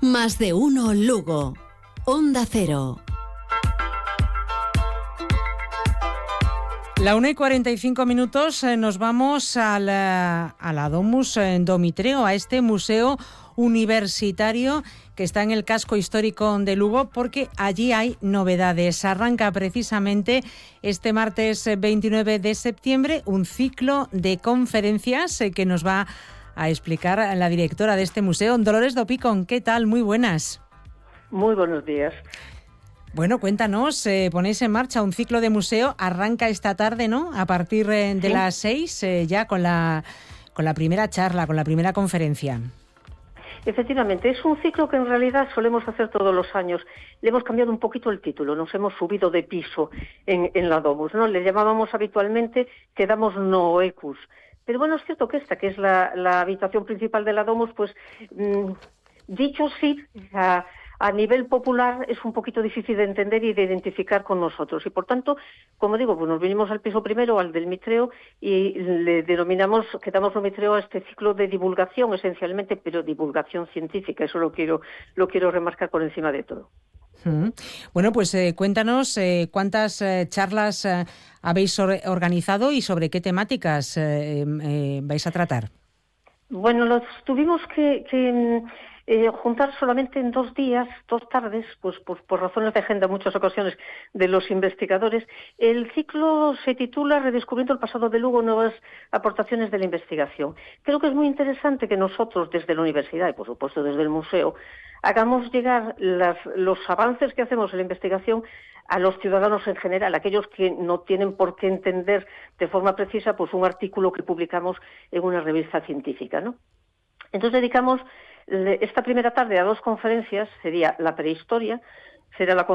Más de uno Lugo. Onda Cero. La 1:45 nos vamos a la Domus Domitreo, a este museo universitario que está en el casco histórico de Lugo, porque allí hay novedades. Arranca precisamente este martes 29 de septiembre un ciclo de conferencias que nos va a explicar la directora de este museo, Dolores Dopicón. ¿Qué tal? Muy buenas. Muy buenos días. Bueno, cuéntanos, ponéis en marcha un ciclo de museo, arranca esta tarde, ¿no? A partir de las 6, ya con la primera charla, con la primera conferencia. Efectivamente, es un ciclo que en realidad solemos hacer todos los años. Le hemos cambiado un poquito el título, nos hemos subido de piso en la Domus, ¿no? Le llamábamos habitualmente Quedamos Noecus. Pero bueno, es cierto que esta, que es la habitación principal de la Domus, pues dicho así, a nivel popular es un poquito difícil de entender y de identificar con nosotros. Y por tanto, como digo, pues nos vinimos al piso primero, al del Mitreo, y le denominamos, Quedamos no Mitreo, a este ciclo de divulgación esencialmente, pero divulgación científica. Eso lo quiero remarcar por encima de todo. Bueno, pues cuéntanos cuántas charlas habéis organizado y sobre qué temáticas vais a tratar. Bueno, los tuvimos que juntar solamente en 2 días, 2 tardes, pues por razones de agenda en muchas ocasiones de los investigadores. El ciclo se titula Redescubriendo el pasado de Lugo, nuevas aportaciones de la investigación. Creo que es muy interesante que nosotros desde la universidad y por supuesto desde el museo hagamos llegar los avances que hacemos en la investigación a los ciudadanos en general, aquellos que no tienen por qué entender de forma precisa pues un artículo que publicamos en una revista científica, ¿no? Entonces dedicamos esta primera tarde a 2 conferencias. Sería la prehistoria, será la